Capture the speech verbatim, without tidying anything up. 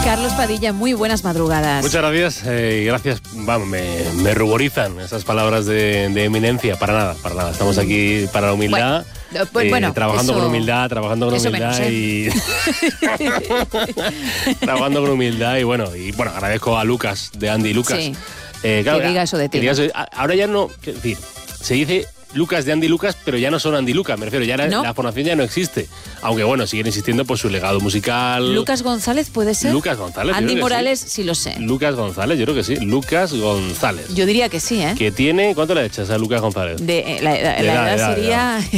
Carlos Padilla, muy buenas madrugadas. Muchas gracias, eh, gracias. Vamos, me, me ruborizan esas palabras de, de eminencia. Para nada, para nada. Estamos aquí para la humildad. Bueno, pues, eh, bueno, trabajando eso, con humildad, trabajando con humildad menos, ¿eh? y trabajando con humildad y bueno, y bueno, agradezco a Lucas de Andy Lucas. Sí. Eh, claro, que diga eso de ti. que diga eso de- ahora ya no, es decir, se dice Lucas de Andy Lucas, pero ya no son Andy Lucas, me refiero, ya la, ¿No? la formación ya no existe. Aunque bueno, siguen existiendo por su legado musical. Lucas González puede ser. Lucas González. yo Andy creo que Morales, sí. sí lo sé. Lucas González, yo creo que sí. Lucas González. Yo diría que sí, ¿eh? Que tiene, ¿cuánto le echas a Lucas González? De, eh, la, la- De la edad, edad de edad, sería